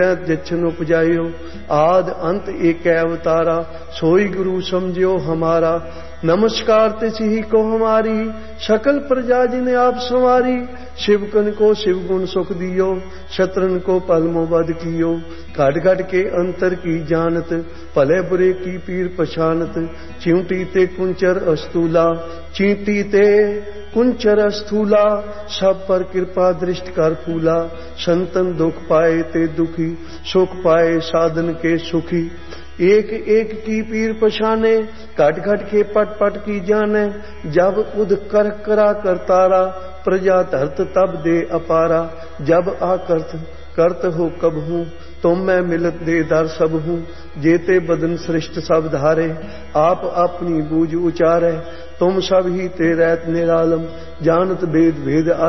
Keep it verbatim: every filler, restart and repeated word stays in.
जच्छन उपजायो आद अंत एक अवतारा सोई गुरु समझियो हमारा। नमस्कार तिसही को हमारी सकल प्रजा जिने आप संवारी। शिवकन को शिव गुण सुख दियो शत्रन को पलमो वध कियो। घट घट के अंतर की जानत भले बुरे की पीर पछानत। चिंटी ते कुंचर अस्तूला चींटी ते कुंचर स्थूला सब पर कृपा दृष्ट कर फूला। संतन दुख पाए ते दुखी सुख पाए साधन के सुखी। एक एक की पीर पछाने घट घट के पट पट की जाने। जब उद कर करा करतारा प्रजा धरत तब दे अपारा। जब आकर्त करत हो कब हूँ तुम मैं मिलत दे दर सब हूँ। जेते बदन सृष्ट सब धारे आप अपनी बूझ उचारे। तुम सब ही ते रैत निरालम जानत भेद भेद